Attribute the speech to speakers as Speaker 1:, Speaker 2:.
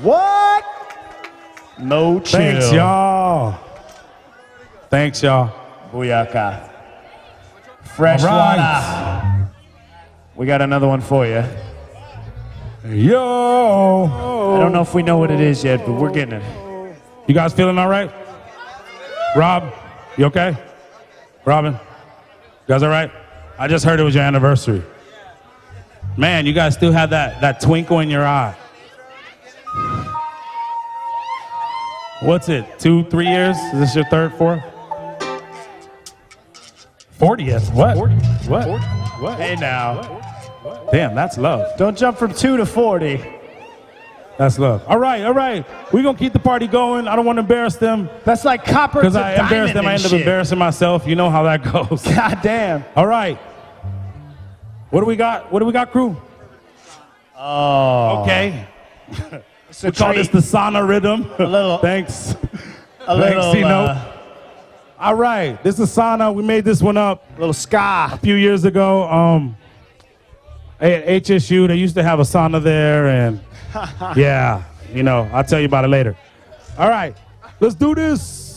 Speaker 1: What? No chill.
Speaker 2: Thanks, y'all. Thanks, y'all.
Speaker 1: Booyaka. Fresh water. We got another one for you.
Speaker 2: Yo.
Speaker 1: I don't know if we know what it is yet, but we're getting it.
Speaker 2: You guys feeling all right? Rob, you okay? Robin, you guys all right? I just heard it was your anniversary. Man, you guys still have that twinkle in your eye. What's it, 2, 3 years? Is this your third, fourth? 40th, what? 40. What? 40. What?
Speaker 1: Hey now.
Speaker 2: What? Damn, that's love.
Speaker 1: Don't jump from 2 to 40.
Speaker 2: That's love. All right. We're going to keep the party going. I don't want to embarrass them.
Speaker 1: That's like copper to
Speaker 2: because I embarrass them, I end up embarrassing myself. You know how that goes.
Speaker 1: God damn.
Speaker 2: All right. What do we got, crew?
Speaker 1: Oh.
Speaker 2: Okay. We call this the sauna rhythm.
Speaker 1: A little.
Speaker 2: Thanks.
Speaker 1: A little.
Speaker 2: Thanks, all right. This is sauna. We made this one up.
Speaker 1: A little ska.
Speaker 2: A few years ago. At HSU, they used to have a sauna there, and yeah, I'll tell you about it later. All right. Let's do this.